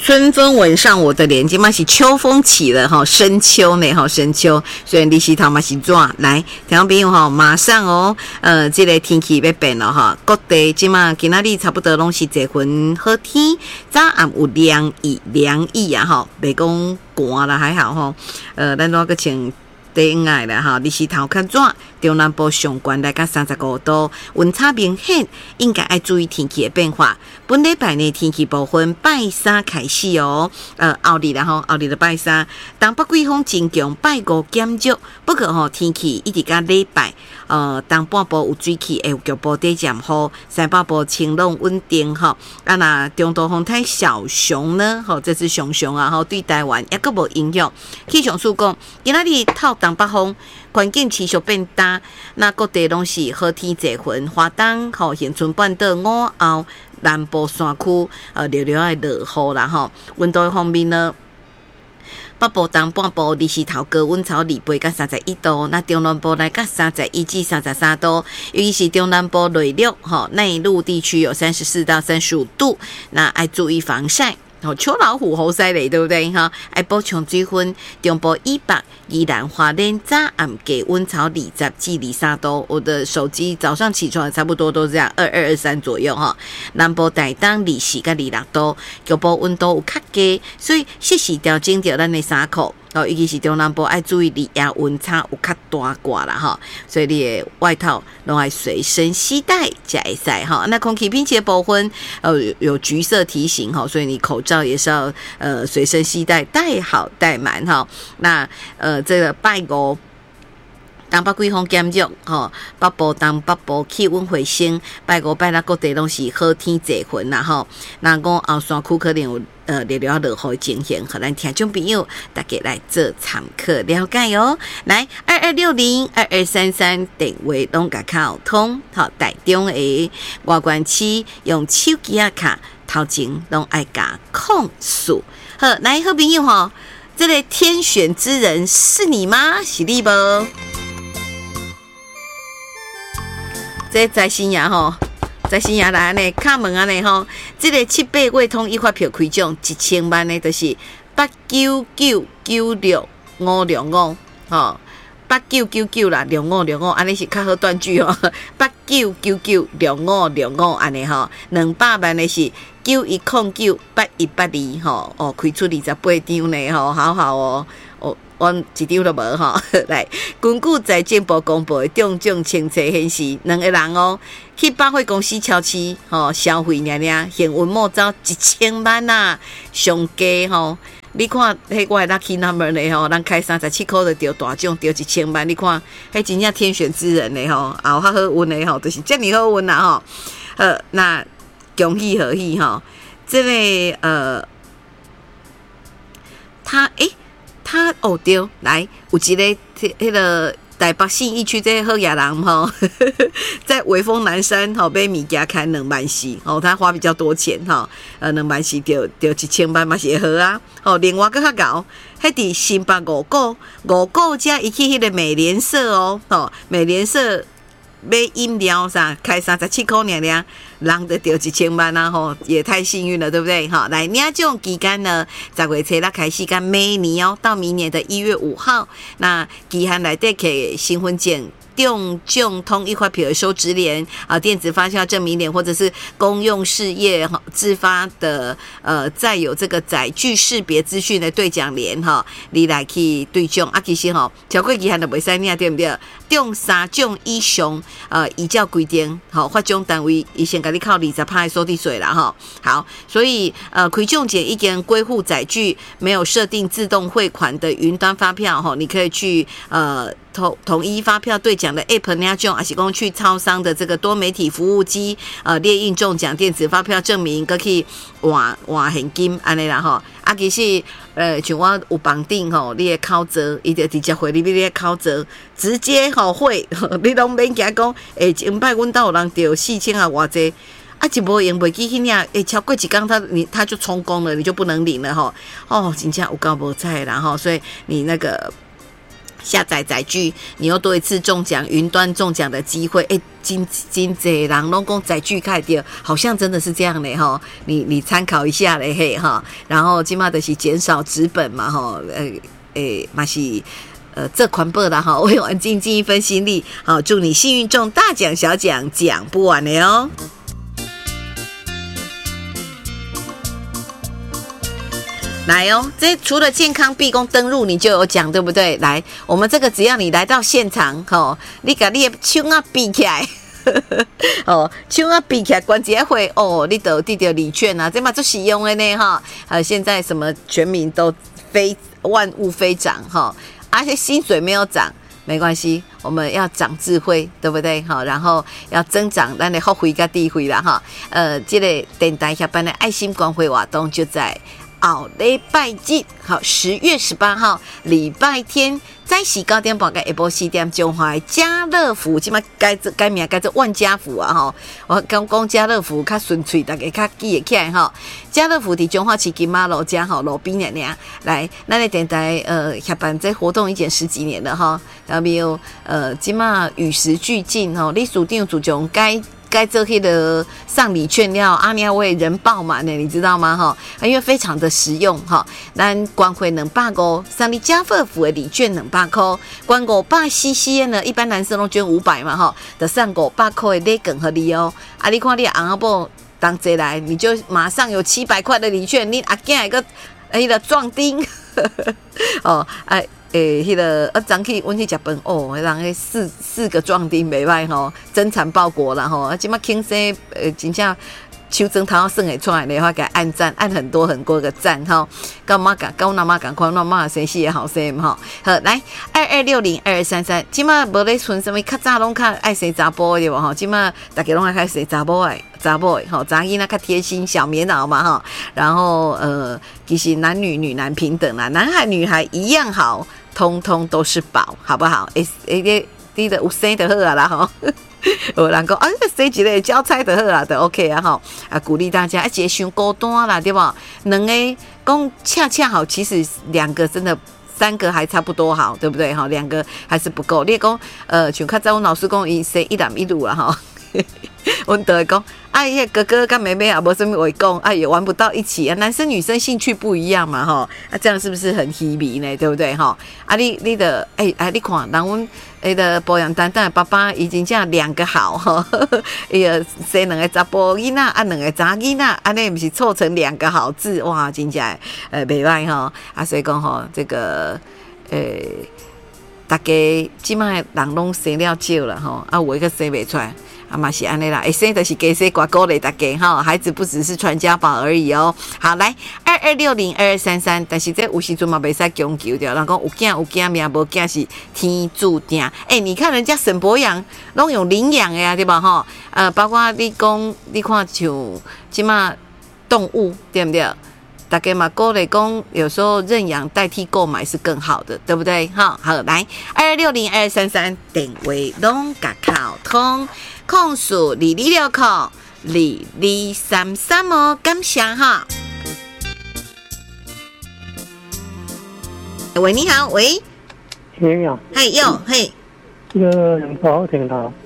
春风吻上我的脸，今嘛是秋风起了哈，深秋呢哈，深秋，所以日时头嘛是热。来，听众朋友哈，马上哦，这个天气要变了哈，各地今嘛今仔日差不多拢是一份好天，早暗有凉意啊哈，袂讲寒啦，还好哈。咱都个穿短袄啦哈，日时头较热。中南部上悬来到35度，温差明显，应该要注意天气的变化。本礼拜呢，天气部分拜三开始哦，后日啦吼，后日的拜三，东北季风真强，拜五减弱。不过吼，天气一直到礼拜，东半部有水汽，会有局部地渐雨，西北部晴朗稳定吼。那中度风台小熊呢，吼，这只熊熊啊，吼，对台湾也个无影响。气象署讲，今仔日透东北风。环境持续变大，那各地拢是好天济云，花东、恒春半岛、午后、南部山区，略略的落雨啦吼。温度方面呢，北部东半部日时头高温超28到31度，那中南部来到31至33度，尤其是中南部内陆内陆地区有34到35度，那要注意防晒。秋老虎、猴塞雷，对不对哈？爱补充水分，中部以北、宜兰花莲早暗给温潮20至23度。我的手机早上起床差不多都这样，22、23左右哈。南部台东24到26度，局部温度有较低，所以适时调整掉咱的衫裤。尤其是中南部爱注意日夜温差有较大寡啦哈，所以你的外套拢爱随身携带才会使哈。那空气品质的部分有橘色提醒哈，所以你口罩也是要随身携带，戴好戴满哈。那这个拜五。东北季风减弱，北部东北部气温回升，拜五拜六各地拢是好天济云啦吼。那午后山区可能有略略落雨情形，互咱听众朋友大家来做参考了解哦。来22602233电话拢甲靠通，好台中的外关区用手机啊卡头前拢爱甲控诉。好，来好朋友吼，这个天选之人是你吗？是你无？这在新牙吼，在新牙来呢，敲门啊呢吼，这个7八月统一发票开奖1000万呢，就是8999655吼，8999啦，6565，安尼是较好断句哦，89996565安尼吼，200万呢是91098182吼，哦，开出28张呢吼，好好哦。我一张都无吼，来，根据财政部公布的中奖清册显示，2个人哦，去百货公司超市消费尔，现运莫走1000万啊，上加吼。你看，迄我的 lucky number 呢吼，咱开37块就得大奖，得1000万。你看，迄真正天选之人呢吼，也有较好运的吼，就是这么好运啦吼。那恭喜贺喜吼，这个他对，来有一个迄个台北信义区这个好野人吼，在微风南山吼买物件开2万4，他花比较多钱吼，2万4就1000万嘛是会好啊，另外佫较高，迄伫新北五股遮伊去迄个美联社美联社买饮料啥开37块尔，人就得1000万啊吼，也太幸运了，对不对？哈，来领奖期间呢，10月初六开始，到每年到明年的1月5号，那期限内底给新婚证。中奖统一发票的收支联电子发票证明联，或者是公用事业自发的再有这个载具识别资讯的兑奖联你来去兑奖其实超过期限就袂使领，对不对？中3奖以上依照规定发奖单位伊先给你扣20%的收地税啦好，所以开奖前已经归户载具没有设定自动汇款的云端发票你可以去统一发票兑奖的 App 领奖，还是讲去超商的这个多媒体服务机列印中奖电子发票证明，搁去换现金安尼啦其实像我有绑定你的口罩，伊就直接汇你的口罩，直接汇，你拢免惊讲前摆阮兜有人着4000啊偌济。一无用袂记去领，超过一天他就充公了，你就不能领了真正有够无彩啦所以你那个下载载具，你又多一次中奖，云端中奖的机会，真济人拢讲载具开掉，好像真的是这样嘞哈，你参考一下嘞嘿哈，然后今嘛就是减少纸本嘛哈，嘛是这款报啦哈，为玩尽一分心力，好，祝你幸运中大奖小奖，讲不完了哦。来哦，这除了健康币公登录你就有奖，对不对？来，我们这个只要你来到现场，吼，你把你的手啊比起来，哦，手啊比起来，关节会哦，你得得到礼券啊，这嘛最实用的呢哈。现在什么全民都万物飞涨哈，而且薪水没有涨。没关系，我们要长智慧，对不对？好，然后要增长咱的福慧跟智慧啦哈。这个电台下班的爱心关怀活动就在后礼拜日，好，10月18号礼拜天，早时9点半到下晡4点，中华家乐福，即摆改名改做万家福啊吼！我讲家乐福较顺脆，大家较记得起来吼。家乐福伫中华市金马路家吼路边俩，来，咱的电台下班这活动已经10几年了哈，然后即马与时俱进吼，你属定主种该做迄个上礼券了，阿尼为人爆满的，你知道吗？哈，因为非常的实用哈。咱关会250，上你家乐福的礼券200块，关500cc 的呢，一般男生都捐500嘛哈，得上500块的礼券和你哦。啊，你看你昂阿伯当这来，你就马上有700块的礼券，你阿囝一个迄个壮丁哦，哎。迄个早起阮去食饭哦，人迄四个壮丁袂歹吼，增产报国啦吼，即马轻生真正手指头算会出来的话，给按赞，按很多个赞吼，跟我阿妈赶快，我妈生4个后生吼，好来22602233，即马无咧存什么，较早拢较爱生查甫对无吼，即马大家拢爱开始生查某的吼，查囡仔较贴心，小棉袄嘛吼，然后其实男女男平等啦，男孩女孩一样好。通通都是宝，好不好？你的有生就好啊啦吼。有人讲生一个交差就好啦，就 OK 啊吼。鼓励大家，一个伤孤单啦，对吧？两个讲恰好，其实2个真的3个还差不多好，对不对？哈，2个还是不够。你讲像较早阮老师讲，伊生一男一女啦哈。我都会讲，哥哥跟妹妹啊，无什么话讲，也玩不到一起啊。男生女生兴趣不一样嘛，哈，这样是不是很稀微呢？对不对，哈？你的，你看，人阮的保养单单爸爸已经这样2个好，哈，生2个查甫囡仔，2个查囡仔，安尼不是凑成2个好字，哇，真正袂歹哈。所以讲哈，这个大家即摆人拢生了少了哈，有个生袂出来。嘛是安尼啦，生就是加生挂鼓励大家哈，孩子不只是传家宝而已哦。好，来22602233，但是这有时阵嘛袂使强求掉，人讲有囝命，无囝是天注定。你看人家沈伯洋拢有领养的呀，对吧哈？包括你看像即马动物对不对？大家嘛鼓励讲，有时候认养代替购买是更好的，对不对？好，来22602233，电话拢甲靠通。控诉2260控2233哦，感谢哈。喂，你好，喂， 你好， 嘿哟，嘿， 这个两头好听到。